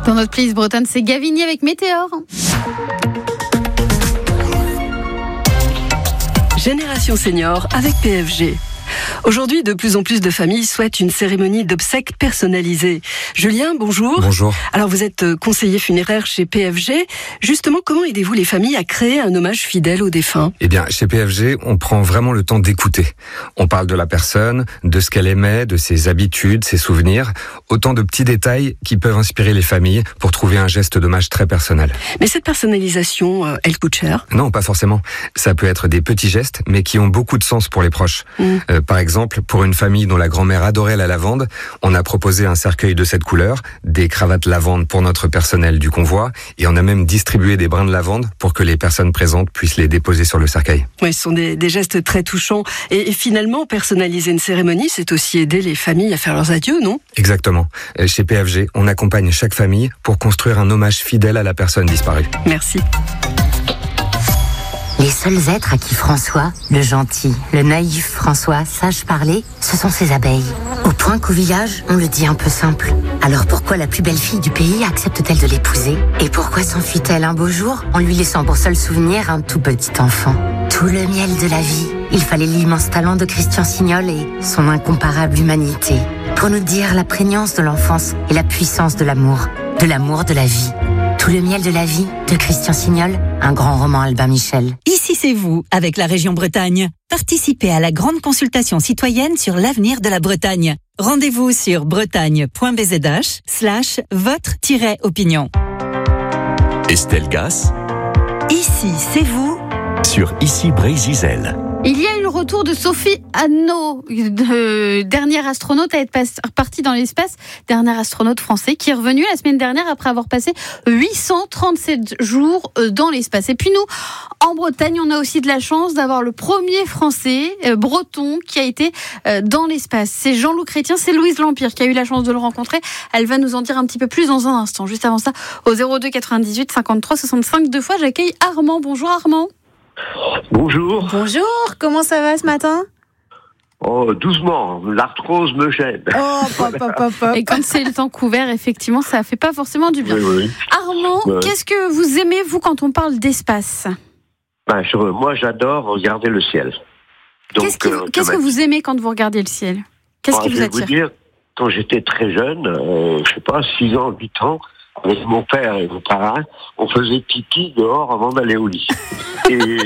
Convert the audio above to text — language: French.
Dans notre playlist bretonne, c'est Gavini avec Météor. Génération Senior avec PFG. Aujourd'hui, de plus en plus de familles souhaitent une cérémonie d'obsèques personnalisée. Julien, bonjour. Bonjour. Alors, vous êtes conseiller funéraire chez PFG. Justement, comment aidez-vous les familles à créer un hommage fidèle aux défunts ? Eh bien, chez PFG, on prend vraiment le temps d'écouter. On parle de la personne, de ce qu'elle aimait, de ses habitudes, ses souvenirs. Autant de petits détails qui peuvent inspirer les familles pour trouver un geste d'hommage très personnel. Mais cette personnalisation, elle coûte cher ? Non, pas forcément. Ça peut être des petits gestes, mais qui ont beaucoup de sens pour les proches. Par exemple, pour une famille dont la grand-mère adorait la lavande, on a proposé un cercueil de cette couleur, des cravates lavande pour notre personnel du convoi, et on a même distribué des brins de lavande pour que les personnes présentes puissent les déposer sur le cercueil. Oui, ce sont des gestes très touchants. Et finalement, personnaliser une cérémonie, c'est aussi aider les familles à faire leurs adieux, non ? Exactement. Chez PFG, on accompagne chaque famille pour construire un hommage fidèle à la personne disparue. Merci. Les seuls êtres à qui François, le gentil, le naïf François, sache parler, ce sont ses abeilles. Au point qu'au village, on le dit un peu simple. Alors pourquoi la plus belle fille du pays accepte-t-elle de l'épouser ? Et pourquoi s'enfuit-elle un beau jour en lui laissant pour seul souvenir un tout petit enfant ? Tout le miel de la vie. Il fallait l'immense talent de Christian Signol et son incomparable humanité pour nous dire la prégnance de l'enfance et la puissance de l'amour de la vie. Tout le miel de la vie de Christian Signol, un grand roman Albin Michel. Ici c'est vous, avec la région Bretagne. Participez à la grande consultation citoyenne sur l'avenir de la Bretagne. Rendez-vous sur bretagne.bzh/votre-opinion. Estelle Gas. Ici c'est vous. Sur Ici Brésil. Il y a eu le retour de Sophie Anno, dernière astronaute à être partie dans l'espace, dernier astronaute français qui est revenu la semaine dernière après avoir passé 837 jours dans l'espace. Et puis nous, en Bretagne, on a aussi de la chance d'avoir le premier français breton qui a été dans l'espace. C'est Jean-Loup Chrétien, c'est Louise Lampire qui a eu la chance de le rencontrer. Elle va nous en dire un petit peu plus dans un instant. Juste avant ça, au 02 98 53 65 deux fois, j'accueille Armand. Bonjour Armand. Bonjour. Bonjour, comment ça va ce matin ? Oh, doucement, l'arthrose me gêne. Oh, pop. Et quand c'est le temps couvert, effectivement, ça fait pas forcément du bien. Oui. Armand, qu'est-ce que vous aimez, vous, quand on parle d'espace ? Moi, j'adore regarder le ciel. Donc, qu'est-ce que vous aimez quand vous regardez le ciel ? Qu'est-ce qui vous attire ? Je vais vous dire, quand j'étais très jeune, 6 ans, 8 ans, avec mon père et mon parrain, on faisait pipi dehors avant d'aller au lit. Et